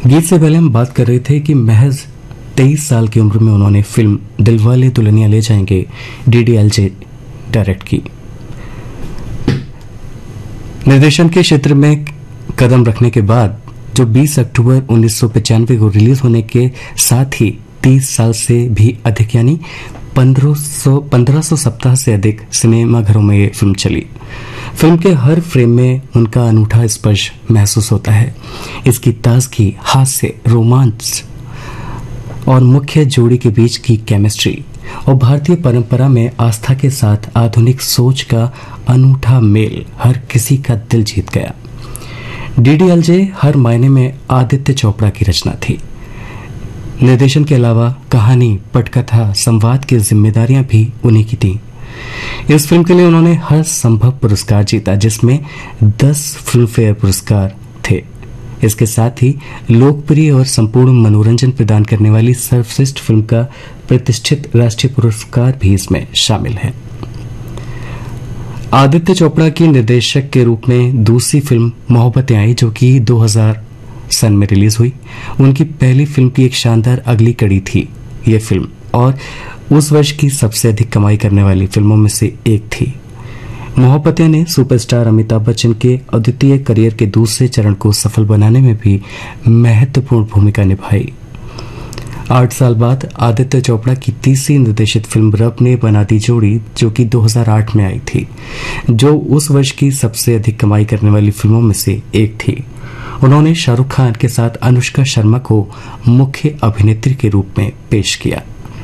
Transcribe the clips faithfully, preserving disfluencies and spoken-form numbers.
गीत से पहले हम बात कर रहे थे कि महज तेईस साल की उम्र में उन्होंने फिल्म दिलवाले दुल्हनिया ले जाएंगे डीडीएलजे डायरेक्ट की। निर्देशन के क्षेत्र में कदम रखने के बाद जो बीस अक्टूबर उन्नीस सौ पचानवे को रिलीज होने के साथ ही तीस साल से भी अधिक यानी पंद्रह सौ सप्ताह से अधिक सिनेमाघरों में ये फिल्म चली। फिल्म के हर फ्रेम में उनका अनूठा स्पर्श महसूस होता है। इसकी ताजगी, हास्य, रोमांच और मुख्य जोड़ी के बीच की केमिस्ट्री और भारतीय परंपरा में आस्था के साथ आधुनिक सोच का अनूठा मेल हर किसी का दिल जीत गया। डीडीएलजे हर मायने में आदित्य चोपड़ा की रचना थी। निर्देशन के अलावा कहानी, पटकथा, संवाद की जिम्मेदारियां भी उन्हीं की थी। इस फिल्म के लिए उन्होंने हर संभव पुरस्कार जीता, जिसमें दस फिल्म फेयर पुरस्कार थे। इसके साथ ही लोकप्रिय और संपूर्ण मनोरंजन प्रदान करने वाली सर्वश्रेष्ठ फिल्म का प्रतिष्ठित राष्ट्रीय पुरस्कार भी इसमें शामिल है। आदित्य चोपड़ा की निर्देशक के रूप में दूसरी फिल्म मोहब्बतें आई, जो कि दो हज़ार सन में रिलीज हुई। उनकी पहली फिल्म की एक शानदार अगली कड़ी थी यह फिल्म और उस वर्ष की सबसे अधिक कमाई करने वाली फिल्मों में से एक थी। मोहब्बतें ने सुपरस्टार अमिताभ बच्चन के अद्वितीय करियर के दूसरे चरण को सफल बनाने में भी महत्वपूर्ण भूमिका निभाई। आठ साल बाद आदित्य चोपड़ा की तीसरी निर्देशित फिल्म रब ने बना दी जोड़ी, जो कि दो हज़ार आठ में आई थी, जो उस वर्ष की सबसे अधिक कमाई करने वाली फिल्मों में से एक थी। उन्होंने शाहरुख खान के साथ अनुष्का शर्मा को मुख्य अभिनेत्री के रूप में पेश किया।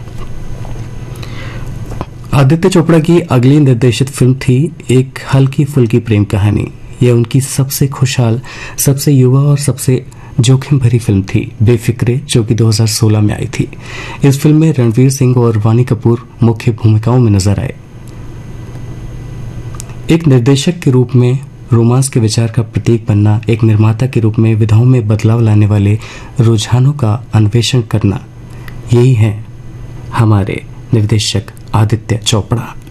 आदित्य चोपड़ा की अगली निर्देशित फिल्म थी एक हल्की फुल्की प्रेम कहानी। यह उनकी सबसे खुशहाल, सबसे युवा और सबसे जोखिम भरी फिल्म थी, बेफिक्रे, जो कि दो हज़ार सोलह में आई थी। इस फिल्म में रणवीर सिंह और वानी कपूर मुख्य भूमिकाओं में नजर आए। एक निर्देशक के रूप में रोमांस के विचार का प्रतीक बनना, एक निर्माता के रूप में विधाओं में बदलाव लाने वाले रुझानों का अन्वेषण करना, यही है हमारे निर्देशक आदित्य चोपड़ा।